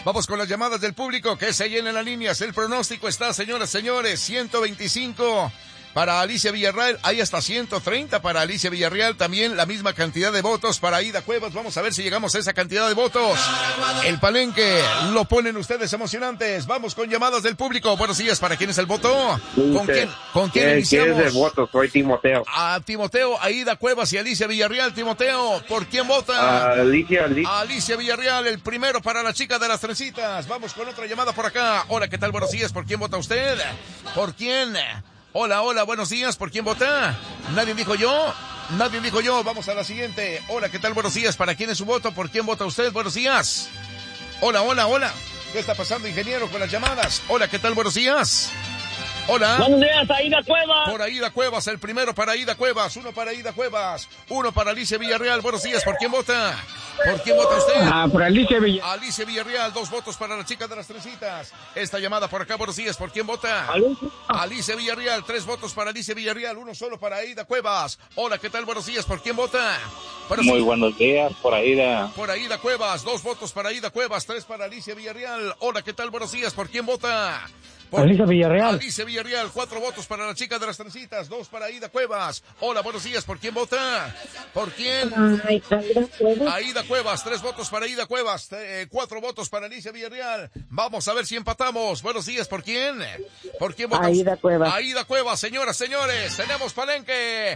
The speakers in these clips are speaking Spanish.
Vamos con las llamadas del público que se llenen las líneas. El pronóstico está, señoras, señores, 125 para Alicia Villarreal, hay hasta 130 para Alicia Villarreal, también la misma cantidad de votos para Aida Cuevas. Vamos a ver si llegamos a esa cantidad de votos. El palenque lo ponen ustedes emocionantes. Vamos con llamadas del público. Buenos días, ¿para quién es el voto? ¿Con quién iniciamos? ¿Quién es el voto? Soy Timoteo. A Timoteo, Aida Cuevas y Alicia Villarreal. Timoteo, ¿por quién vota? Alicia Villarreal, el primero para la chica de las trencitas. Vamos con otra llamada por acá. Hola, ¿qué tal? Buenos días, ¿por quién vota usted? ¿Por quién? Hola, buenos días, ¿por quién vota? ¿Nadie dijo yo? Vamos a la siguiente. Hola, ¿qué tal? Buenos días, ¿para quién es su voto? ¿Por quién vota usted? Buenos días. Hola. ¿Qué está pasando, ingeniero, con las llamadas? Hola, ¿qué tal? Buenos días. Hola. Buenos días, Aida Cuevas. Por Aida Cuevas, el primero para Aida Cuevas, uno para Aida Cuevas, uno para Alicia Villarreal. Buenos días, ¿por quién vota? ¿Por quién vota usted? Por Alicia Villarreal. Alicia Villarreal, 2 votos para la chica de las trencitas. Esta llamada por acá, buenos días, ¿por quién vota? Alicia Villarreal, 3 votos para Alicia Villarreal, 1 solo para Aida Cuevas. Hola, ¿qué tal? Buenos días, ¿por quién vota? Muy buenos días, por Aida. Por Aida Cuevas, 2 votos para Aida Cuevas, 3 para Alicia Villarreal. Hola, ¿qué tal? Buenos días, ¿por quién vota? Alicia Villarreal. Alicia Villarreal, 4 votos para la chica de las trencitas, 2 para Aida Cuevas. Hola, buenos días, ¿por quién vota? ¿Por quién? Aida Cuevas, 3 votos para Aida Cuevas, 4 votos para Alicia Villarreal. Vamos a ver si empatamos. Buenos días, ¿por quién? ¿Por quién vota? Aida Cuevas. Aida Cuevas, señoras, señores, tenemos palenque.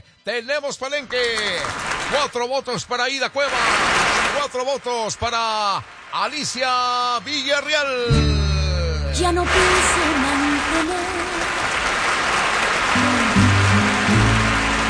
4 votos para Aida Cuevas, 4 votos para Alicia Villarreal. Ya no pienso mantener